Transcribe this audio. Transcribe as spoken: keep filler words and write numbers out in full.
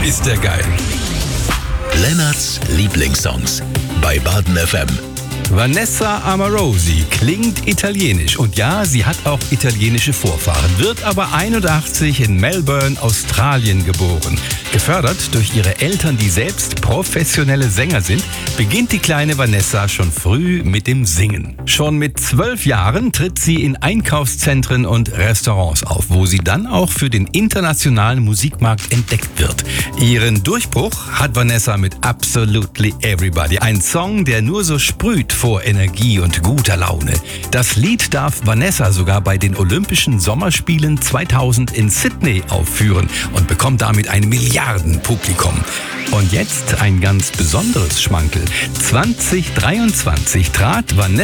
ist der geil. Lennarts Lieblingssongs bei Baden F M. Vanessa Amorosi klingt italienisch und ja, sie hat auch italienische Vorfahren, wird aber einundachtzig in Melbourne, Australien geboren. Gefördert durch ihre Eltern, die selbst professionelle Sänger sind, beginnt die kleine Vanessa schon früh mit dem Singen. Schon mit zwölf Jahren tritt sie in Einkaufszentren und Restaurants auf, wo sie dann auch für den internationalen Musikmarkt entdeckt wird. Ihren Durchbruch hat Vanessa mit Absolutely Everybody, ein Song, der nur so sprüht vor Energie und guter Laune. Das Lied darf Vanessa sogar bei den Olympischen Sommerspielen zweitausend in Sydney aufführen und bekommt damit ein Milliardenpublikum. Und jetzt ein ganz besonderes Schmankerl. zwanzig dreiundzwanzig trat Vanessa